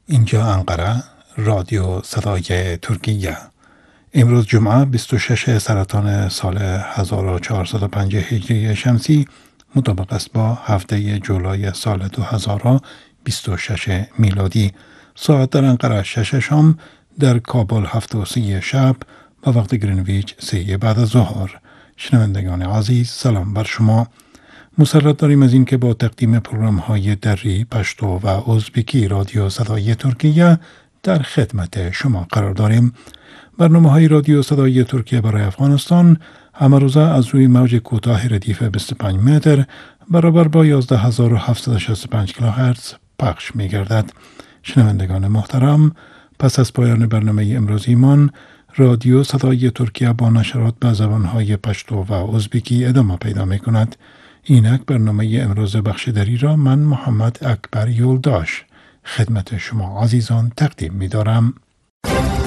اینجا انقره، رادیو صدای ترکیه. امروز جمعه 26 سرطان سال 1405 هجری شمسی مطابق است با 7 جولای سال 2026 میلادی. ساعت در انقره 6 شام، در کابل 7:30 شب و وقت گرینویچ 3 بعد از ظهر. شنوندگان عزیز، سلام بر شما. مسرت داریم از این که با تقدیم پروگرام های دری، پشتو و ازبکی رادیو صدای ترکیه در خدمت شما قرار داریم. برنامه های رادیو صدای ترکیه برای افغانستان همه روزه از روی موج کوتاه ردیف 25 متر برابر با 11765 کیلوهرتز پخش می گردد. شنوندگان محترم، پس از پایان برنامه امروزیمان، رادیو صدای ترکیه با نشرات به زبانهای پشتو و ازبکی ادامه پیدا می کند. اینک برنامه امروز بخش دری را من محمد اکبر یولداش خدمت شما عزیزان تقدیم می دارم.